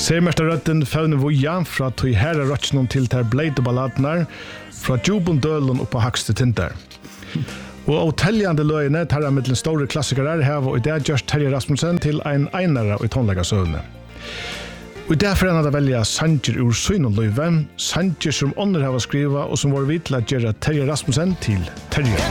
Sermesterrøtten fevner voja fra tog herre røtjennom til ter bleide balladnar, fra djuben dølen og på hakste tinter. Og av teljande løgene tar han mittlen store klassikere her, og i det gjørs Terje Rasmussen til en einare og i tonleggasøvne. Og i det for han hadde velja sanger ur syn og løyve, sanger som ånder har skriva og som var vidt til at gjøre Terje Rasmussen til Terje.